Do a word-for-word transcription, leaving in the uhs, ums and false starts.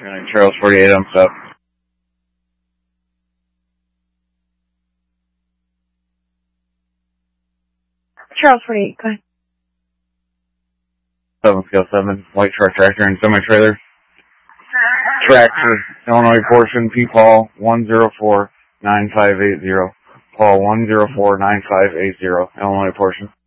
Charles forty-eight, I'm up. Charles forty-eight, go ahead. seven scale seven, white truck tractor and semi-trailer. Tractor, Illinois portion, P. Paul one zero four nine five eight zero. Paul one zero four nine five eight zero, Illinois portion.